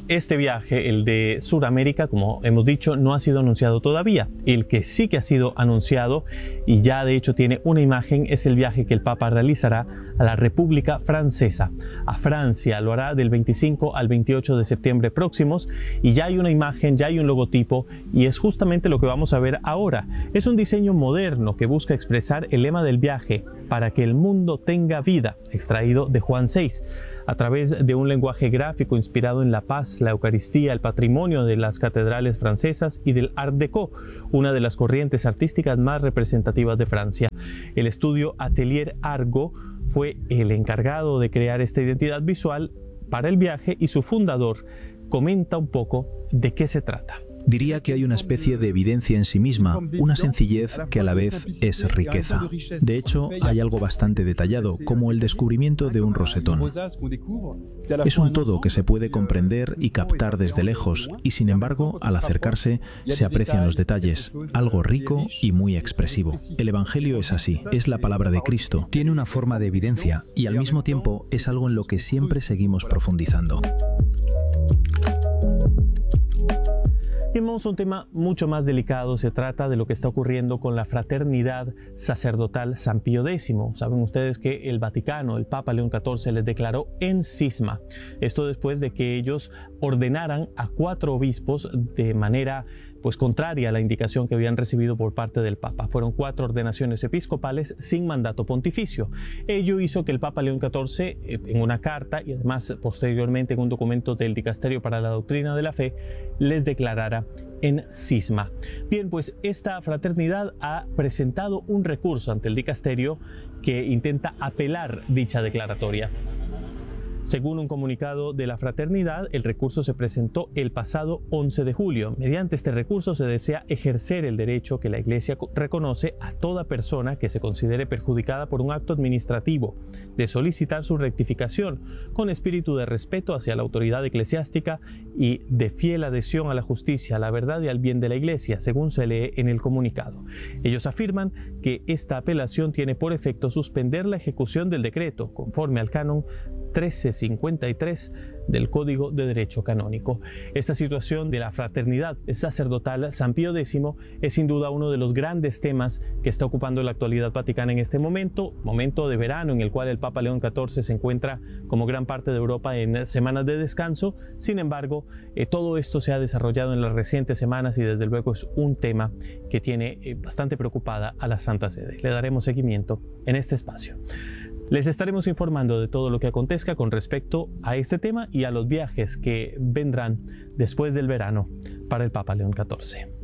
este viaje, el de Sudamérica, como hemos dicho, no ha sido anunciado todavía. El que sí que ha sido anunciado y ya de hecho tiene una imagen es el viaje que el Papa realizará a la República Francesa, a Francia. Lo hará del 25 al 28 de septiembre próximos y ya hay una imagen, ya hay un logotipo y es justamente lo que vamos a ver ahora. Es un diseño moderno que busca expresar el lema del viaje: para que el mundo tenga vida, extraído de Juan 6. A través de un lenguaje gráfico inspirado en la paz, la Eucaristía, el patrimonio de las catedrales francesas y del Art Déco, una de las corrientes artísticas más representativas de Francia. El estudio Atelier Argo fue el encargado de crear esta identidad visual para el viaje y su fundador comenta un poco de qué se trata. Diría que hay una especie de evidencia en sí misma, una sencillez que a la vez es riqueza. De hecho, hay algo bastante detallado, como el descubrimiento de un rosetón. Es un todo que se puede comprender y captar desde lejos, y sin embargo, al acercarse, se aprecian los detalles, algo rico y muy expresivo. El Evangelio es así, es la palabra de Cristo. Tiene una forma de evidencia, y al mismo tiempo es algo en lo que siempre seguimos profundizando. Y vamos a un tema mucho más delicado. Se trata de lo que está ocurriendo con la fraternidad sacerdotal San Pío X. Saben ustedes que el Vaticano, el Papa León XIV, les declaró en cisma. Esto después de que ellos ordenaran a 4 obispos de manera contraria a la indicación que habían recibido por parte del Papa. Fueron 4 ordenaciones episcopales sin mandato pontificio. Ello hizo que el Papa León XIV, en una carta y además posteriormente en un documento del Dicasterio para la Doctrina de la Fe, les declarara en cisma. Bien, pues esta fraternidad ha presentado un recurso ante el Dicasterio que intenta apelar dicha declaratoria. Según un comunicado de la fraternidad, el recurso se presentó el pasado 11 de julio. Mediante este recurso se desea ejercer el derecho que la Iglesia reconoce a toda persona que se considere perjudicada por un acto administrativo, de solicitar su rectificación con espíritu de respeto hacia la autoridad eclesiástica y de fiel adhesión a la justicia, a la verdad y al bien de la Iglesia, según se lee en el comunicado. Ellos afirman que esta apelación tiene por efecto suspender la ejecución del decreto, conforme al canon 1353 del Código de Derecho Canónico. Esta situación de la fraternidad sacerdotal San Pío X es sin duda uno de los grandes temas que está ocupando la actualidad vaticana en este momento de verano en el cual el Papa León XIV se encuentra, como gran parte de Europa, en semanas de descanso. Sin embargo, todo esto se ha desarrollado en las recientes semanas y desde luego es un tema que tiene bastante preocupada a la Santa Sede. Le daremos seguimiento en este espacio. Les estaremos informando de todo lo que acontezca con respecto a este tema y a los viajes que vendrán después del verano para el Papa León XIV.